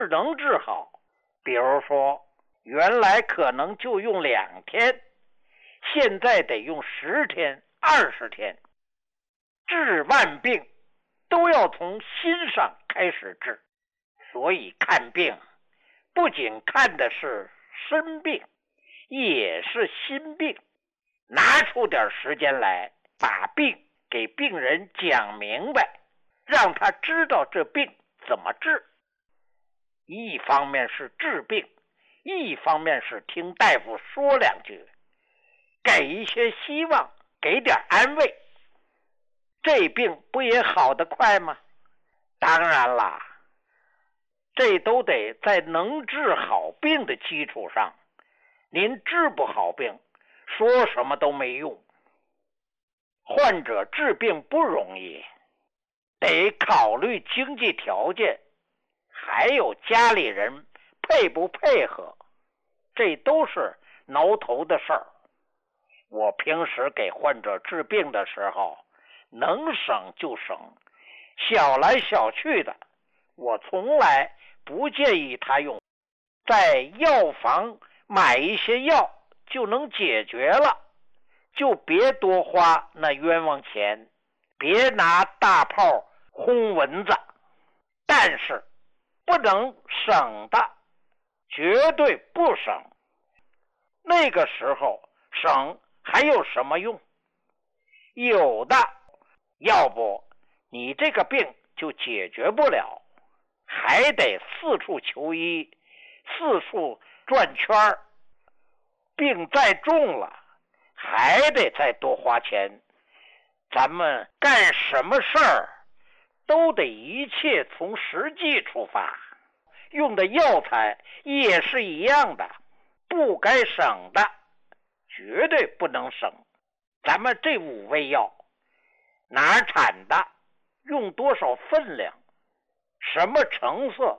能治好。比如说，原来可能就用2天，现在得用10天、20天。治万病都要从心上开始治，所以看病不仅看的是身病，也是心病。拿出点时间来，把病给病人讲明白，让他知道这病怎么治。一方面是治病，一方面是听大夫说2句，给一些希望，给点安慰。这病不也好得快吗？当然啦，这都得在能治好病的基础上。您治不好病，说什么都没用。患者治病不容易，得考虑经济条件，还有家里人配不配合，这都是挠头的事儿。我平时给患者治病的时候，能省就省，小来小去的，我从来不建议他用。在药房买一些药就能解决了，就别多花那冤枉钱，别拿大炮轰蚊子。但是不能省的，绝对不省。那个时候省还有什么用？有的，要不你这个病就解决不了，还得四处求医，四处转圈儿。病再重了，还得再多花钱。咱们干什么事儿都得一切从实际出发，用的药材也是一样的，不该省的绝对不能省。咱们这5味药哪儿产的，用多少分量，什么成色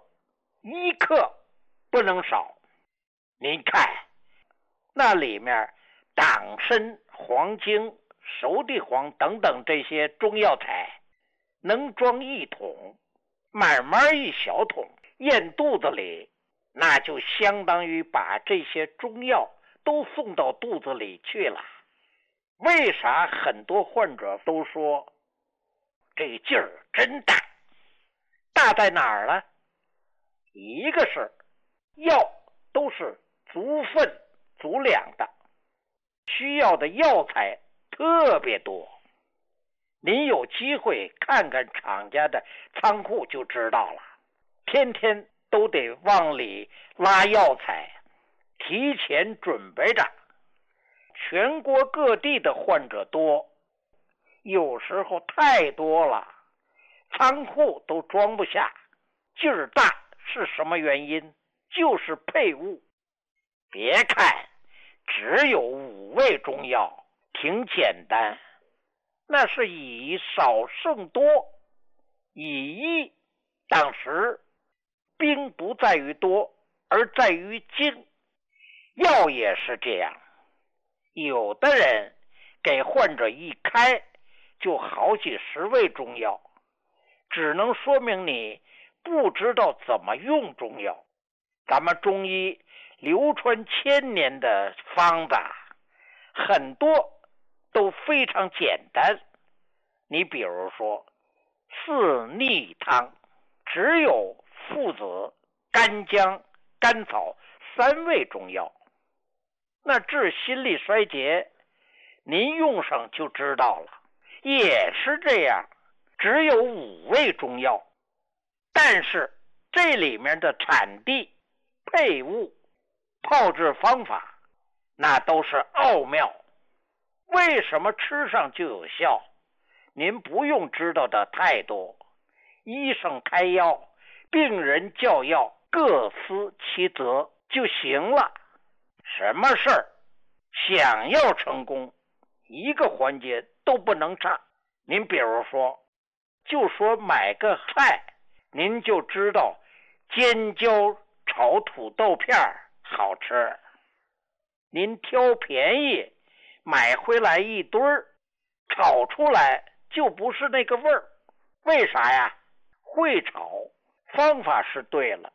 ，1克不能少。您看那里面党参、黄精、熟地黄等等这些中药材，能装1桶，慢慢1小桶咽肚子里，那就相当于把这些中药都送到肚子里去了。为啥很多患者都说这劲儿真大？大在哪儿了？一个是药都是足分足量的，需要的药材特别多。您有机会看看厂家的仓库就知道了，天天都得往里拉药材，提前准备着。全国各地的患者多，有时候太多了，仓库都装不下。劲儿大是什么原因？就是配伍。别看只有5味中药，挺简单，那是以少胜多，以一当十。兵不在于多，而在于精。药也是这样，有的人给患者一开就好几10味中药，只能说明你不知道怎么用中药。咱们中医流传1000年的方子，很多都非常简单。你比如说四逆汤，只有附子、干姜、甘草3味中药。那治心力衰竭，您用上就知道了，也是这样，只有5味中药。但是这里面的产地、配伍、炮制方法，那都是奥妙。为什么吃上就有效？您不用知道的太多，医生开药，病人叫药，各司其责就行了。什么事儿想要成功，一个环节都不能差。您比如说，就说买个菜，您就知道尖椒炒土豆片好吃。您挑便宜买回来一堆儿，炒出来就不是那个味儿。为啥呀？会炒，方法是对了，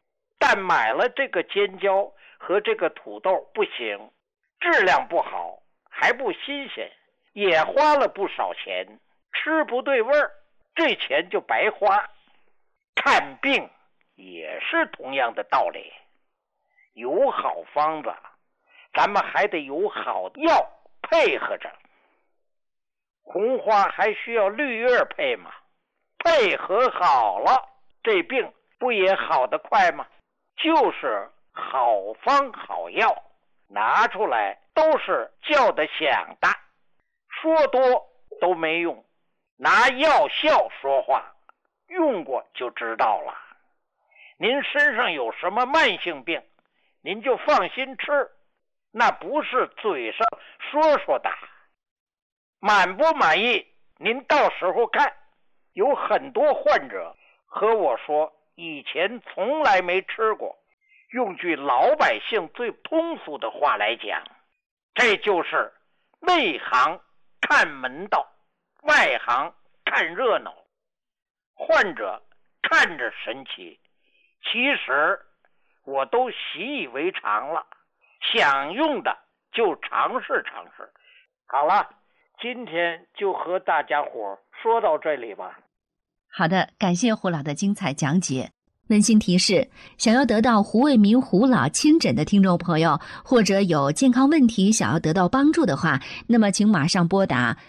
但买了这个尖椒和这个土豆不行，质量不好，还不新鲜，也花了不少钱，吃不对味儿，这钱就白花。看病也是同样的道理，有好方子，咱们还得有好药配合着。红花还需要绿叶配吗？配合好了，这病不也好得快吗？就是好方好药，拿出来都是叫得响的，说多都没用，拿药效说话，用过就知道了。您身上有什么慢性病，您就放心吃，那不是嘴上说说的。满不满意您到时候看。有很多患者和我说以前从来没吃过，用句老百姓最通俗的话来讲，这就是内行看门道，外行看热闹。患者看着神奇，其实我都习以为常了，想用的就尝试尝试。好了，今天就和大家伙说到这里吧。 好的，感谢胡老的精彩讲解。温馨提示，想要得到胡卫民胡老亲诊的听众朋友，或者有健康问题想要得到帮助的话，那么请马上拨打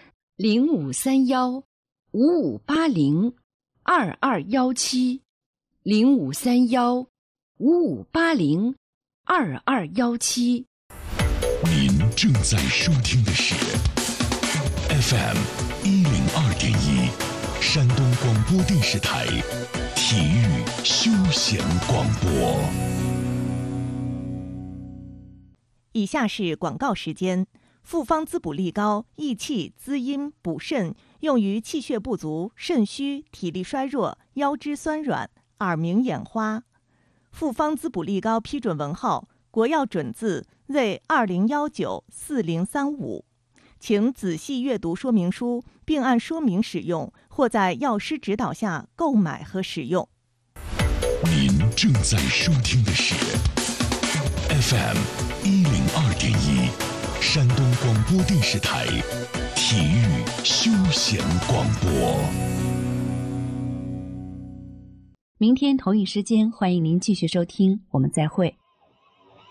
0531-5580-2217 0531-5580-2217。 您正在收听的是 FM 102.1山东广播电视台体育休闲广播。 以下是广告时间。复方滋补力高，益气滋阴补肾，用于气血不足、肾虚、体力衰弱、腰肢酸软、耳鸣眼花。复方滋补力高批准文号国药准字为20194035，请仔细阅读说明书，并按说明使用，或在药师指导下购买和使用。 您正在收听的是 FM 102.1山东广播电视台体育休闲广播。 明天同一时间，欢迎您继续收听，我们再会。